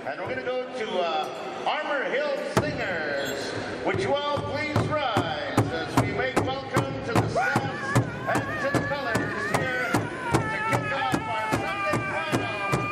And we're going to go to Armor Hill Singers. Would you all please